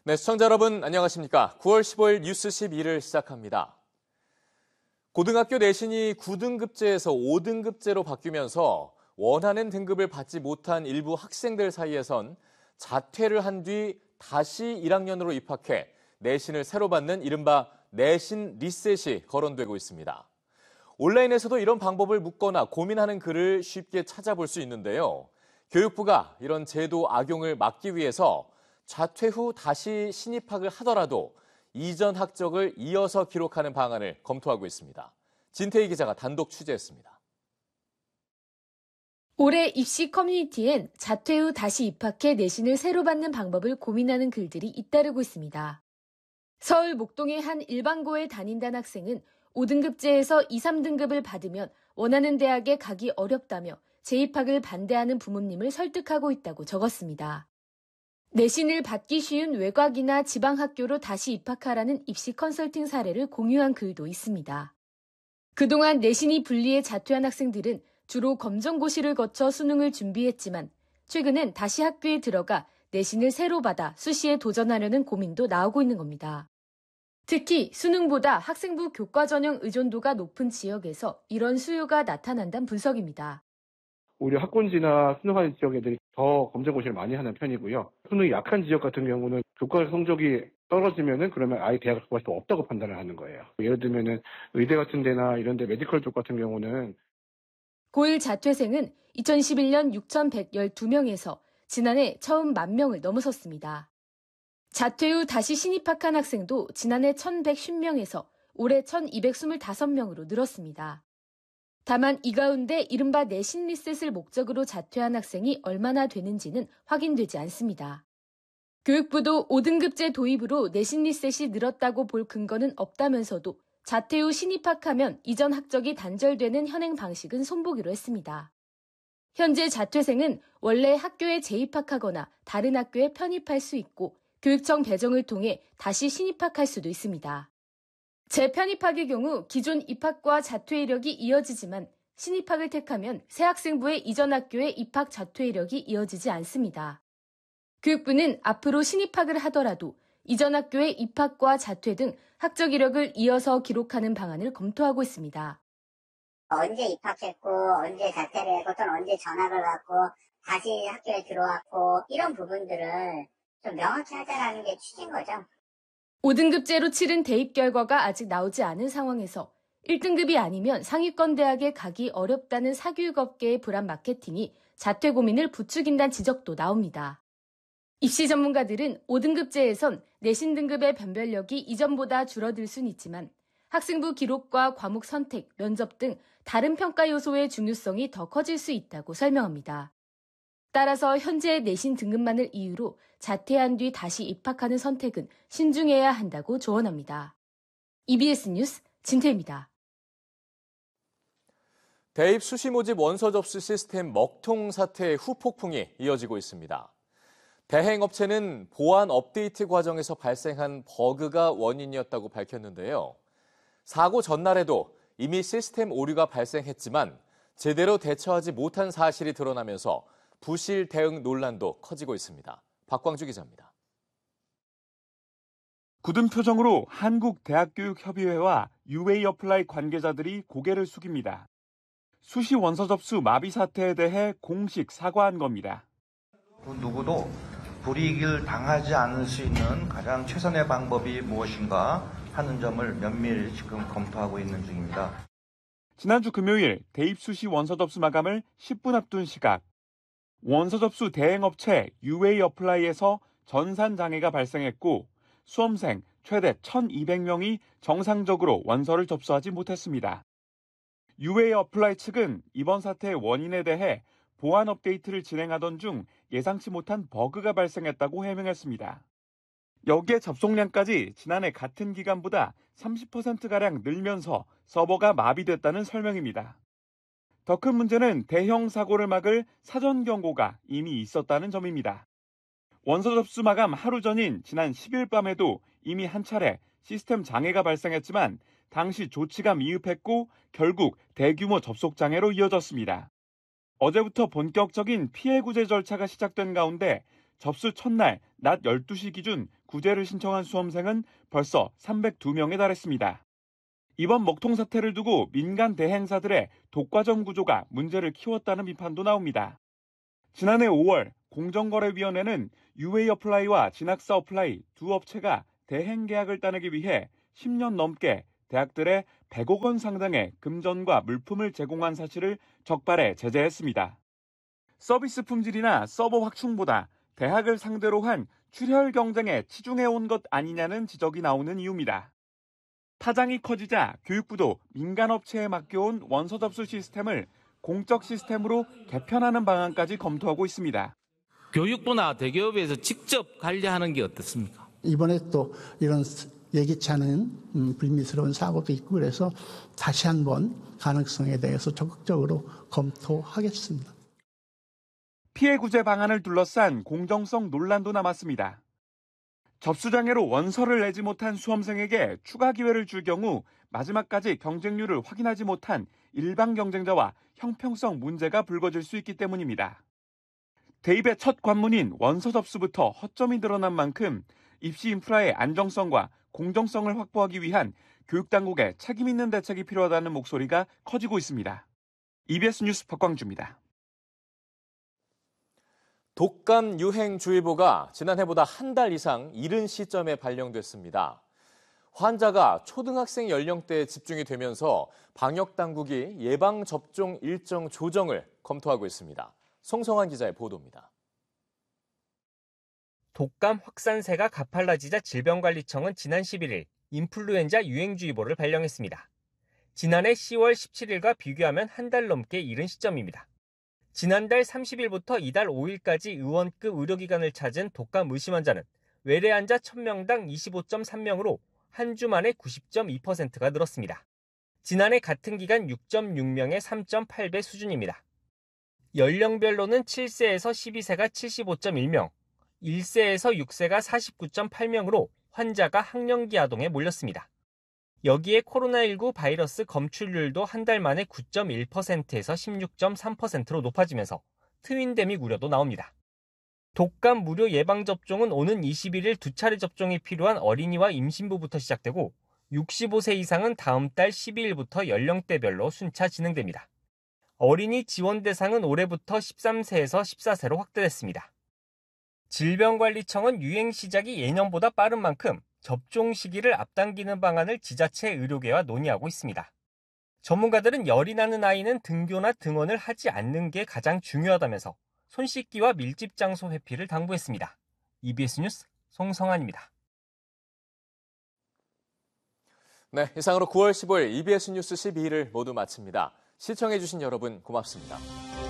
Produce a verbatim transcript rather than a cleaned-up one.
네, 시청자 여러분 안녕하십니까? 구월 십오일 뉴스 십이를 시작합니다. 고등학교 내신이 구 등급제에서 오 등급제로 바뀌면서 원하는 등급을 받지 못한 일부 학생들 사이에선 자퇴를 한 뒤 다시 일 학년으로 입학해 내신을 새로 받는 이른바 내신 리셋이 거론되고 있습니다. 온라인에서도 이런 방법을 묻거나 고민하는 글을 쉽게 찾아볼 수 있는데요. 교육부가 이런 제도 악용을 막기 위해서 자퇴 후 다시 신입학을 하더라도 이전 학적을 이어서 기록하는 방안을 검토하고 있습니다. 진태희 기자가 단독 취재했습니다. 올해 입시 커뮤니티엔 자퇴 후 다시 입학해 내신을 새로 받는 방법을 고민하는 글들이 잇따르고 있습니다. 서울 목동의 한 일반고에 다닌다는 학생은 오 등급제에서 이, 삼 등급을 받으면 원하는 대학에 가기 어렵다며 재입학을 반대하는 부모님을 설득하고 있다고 적었습니다. 내신을 받기 쉬운 외곽이나 지방학교로 다시 입학하라는 입시 컨설팅 사례를 공유한 글도 있습니다. 그동안 내신이 불리해 자퇴한 학생들은 주로 검정고시를 거쳐 수능을 준비했지만 최근엔 다시 학교에 들어가 내신을 새로 받아 수시에 도전하려는 고민도 나오고 있는 겁니다. 특히 수능보다 학생부 교과 전형 의존도가 높은 지역에서 이런 수요가 나타난다는 분석입니다. 오히려 학군지나 수능하는 지역 애들이 더 검정고시를 많이 하는 편이고요. 수능이 약한 지역 같은 경우는 교과 성적이 떨어지면은 그러면 아예 대학을 들어갈 수 없다고 판단을 하는 거예요. 예를 들면은 의대 같은 데나 이런 데 메디컬 쪽 같은 경우는 고일 자퇴생은 이천십일년 육천백십이 명에서 지난해 처음 만 명을 넘어섰습니다. 자퇴 후 다시 신입학한 학생도 지난해 천백십 명에서 올해 천이백이십오 명으로 늘었습니다. 다만 이 가운데 이른바 내신 리셋을 목적으로 자퇴한 학생이 얼마나 되는지는 확인되지 않습니다. 교육부도 오 등급제 도입으로 내신 리셋이 늘었다고 볼 근거는 없다면서도 자퇴 후 신입학하면 이전 학적이 단절되는 현행 방식은 손보기로 했습니다. 현재 자퇴생은 원래 학교에 재입학하거나 다른 학교에 편입할 수 있고 교육청 배정을 통해 다시 신입학할 수도 있습니다. 재편입학의 경우 기존 입학과 자퇴 이력이 이어지지만 신입학을 택하면 새 학생부의 이전 학교의 입학 자퇴 이력이 이어지지 않습니다. 교육부는 앞으로 신입학을 하더라도 이전 학교의 입학과 자퇴 등 학적 이력을 이어서 기록하는 방안을 검토하고 있습니다. 언제 입학했고 언제 자퇴를 했고 또는 언제 전학을 갔고 다시 학교에 들어왔고 이런 부분들을 좀 명확히 하자라는 게 취지인 거죠. 오 등급제로 치른 대입 결과가 아직 나오지 않은 상황에서 일 등급이 아니면 상위권 대학에 가기 어렵다는 사교육업계의 불안 마케팅이 자퇴 고민을 부추긴다는 지적도 나옵니다. 입시 전문가들은 오 등급제에선 내신 등급의 변별력이 이전보다 줄어들 순 있지만 학생부 기록과 과목 선택, 면접 등 다른 평가 요소의 중요성이 더 커질 수 있다고 설명합니다. 따라서 현재 내신 등급만을 이유로 자퇴한 뒤 다시 입학하는 선택은 신중해야 한다고 조언합니다. 이비에스 뉴스 진태입니다. 대입 수시 모집 원서 접수 시스템 먹통 사태의 후폭풍이 이어지고 있습니다. 대행업체는 보안 업데이트 과정에서 발생한 버그가 원인이었다고 밝혔는데요. 사고 전날에도 이미 시스템 오류가 발생했지만 제대로 대처하지 못한 사실이 드러나면서 부실 대응 논란도 커지고 있습니다. 박광주 기자입니다. 굳은 표정으로 한국대학교육협의회와 유에이 어플라이 관계자들이 고개를 숙입니다. 수시 원서 접수 마비 사태에 대해 공식 사과한 겁니다. 누구도 불이익을 당하지 않을 수 있는 가장 최선의 방법이 무엇인가 하는 점을 면밀히 지금 검토하고 있는 중입니다. 지난주 금요일 대입 수시 원서 접수 마감을 십 분 앞둔 시각. 원서 접수 대행업체 유에이 어플라이에서 전산 장애가 발생했고 수험생 최대 천이백 명이 정상적으로 원서를 접수하지 못했습니다. 유에이 어플라이 측은 이번 사태의 원인에 대해 보안 업데이트를 진행하던 중 예상치 못한 버그가 발생했다고 해명했습니다. 여기에 접속량까지 지난해 같은 기간보다 삼십 퍼센트가량 늘면서 서버가 마비됐다는 설명입니다. 더 큰 문제는 대형 사고를 막을 사전 경고가 이미 있었다는 점입니다. 원서 접수 마감 하루 전인 지난 십일 밤에도 이미 한 차례 시스템 장애가 발생했지만 당시 조치가 미흡했고 결국 대규모 접속 장애로 이어졌습니다. 어제부터 본격적인 피해 구제 절차가 시작된 가운데 접수 첫날 낮 열두 시 기준 구제를 신청한 수험생은 벌써 삼백이 명에 달했습니다. 이번 먹통 사태를 두고 민간 대행사들의 독과점 구조가 문제를 키웠다는 비판도 나옵니다. 지난해 오월 공정거래위원회는 유에이 어플라이와 진학사 어플라이 두 업체가 대행 계약을 따내기 위해 십 년 넘게 대학들에 백억 원 상당의 금전과 물품을 제공한 사실을 적발해 제재했습니다. 서비스 품질이나 서버 확충보다 대학을 상대로 한 출혈 경쟁에 치중해온 것 아니냐는 지적이 나오는 이유입니다. 파장이 커지자 교육부도 민간업체에 맡겨온 원서 접수 시스템을 공적 시스템으로 개편하는 방안까지 검토하고 있습니다. 교육부나 대기업에서 직접 관리하는 게 어떻습니까? 이번에 또 이런 예기치 않은 불미스러운 사고도 있고 그래서 다시 한번 가능성에 대해서 적극적으로 검토하겠습니다. 피해 구제 방안을 둘러싼 공정성 논란도 남았습니다. 접수장애로 원서를 내지 못한 수험생에게 추가 기회를 줄 경우 마지막까지 경쟁률을 확인하지 못한 일반 경쟁자와 형평성 문제가 불거질 수 있기 때문입니다. 대입의 첫 관문인 원서 접수부터 허점이 드러난 만큼 입시 인프라의 안정성과 공정성을 확보하기 위한 교육당국의 책임 있는 대책이 필요하다는 목소리가 커지고 있습니다. 이비에스 뉴스 박광주입니다. 독감 유행주의보가 지난해보다 한 달 이상 이른 시점에 발령됐습니다. 환자가 초등학생 연령대에 집중이 되면서 방역당국이 예방접종 일정 조정을 검토하고 있습니다. 송성환 기자의 보도입니다. 독감 확산세가 가팔라지자 질병관리청은 지난 십일 일 인플루엔자 유행주의보를 발령했습니다. 지난해 시월 십칠일과 비교하면 한 달 넘게 이른 시점입니다. 지난달 삼십일부터 이달 오일까지 의원급 의료기관을 찾은 독감 의심 환자는 외래 환자 천 명당 이십오 점 삼 명으로 한 주 만에 구십 점 이 퍼센트가 늘었습니다. 지난해 같은 기간 육 점 육 명의 삼 점 팔 배 수준입니다. 연령별로는 칠 세에서 십이 세가 칠십오 점 일 명, 일 세에서 육 세가 사십구 점 팔 명으로 환자가 학령기 아동에 몰렸습니다. 여기에 코로나십구 바이러스 검출률도 한 달 만에 구 점 일 퍼센트에서 십육 점 삼 퍼센트로 높아지면서 트윈데믹 우려도 나옵니다. 독감 무료 예방접종은 오는 이십일 일 두 차례 접종이 필요한 어린이와 임신부부터 시작되고 육십오 세 이상은 다음 달 십이 일부터 연령대별로 순차 진행됩니다. 어린이 지원 대상은 올해부터 십삼 세에서 십사 세로 확대됐습니다. 질병관리청은 유행 시작이 예년보다 빠른 만큼 접종 시기를 앞당기는 방안을 지자체 의료계와 논의하고 있습니다. 전문가들은 열이 나는 아이는 등교나 등원을 하지 않는 게 가장 중요하다면서 손 씻기와 밀집 장소 회피를 당부했습니다. 이비에스 뉴스 송성환입니다. 네, 이상으로 구월 십오일 이비에스 뉴스 십이일을 모두 마칩니다. 시청해주신 여러분 고맙습니다.